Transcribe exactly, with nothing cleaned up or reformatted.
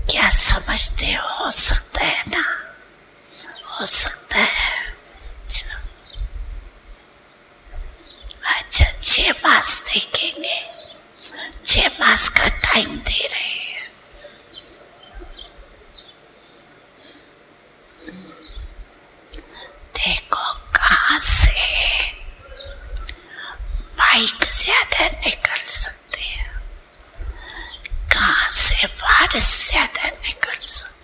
क्या समझते हो? हो सकता है ना, हो सकता है। अच्छा, छह मास देखेंगे, छह मास का टाइम दे रहे हैं। देखो कहाँ से माइक ज्यादा निकल सकते हैं, कहाँ से वारिस ज्यादा निकल सकते हैं।